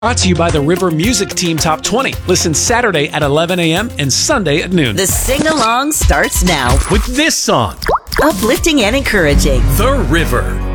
Brought to you by the River Music Team Top 20. Listen Saturday at 11 a.m. and Sunday at noon. The sing-along starts now With this song, uplifting and encouraging. The River.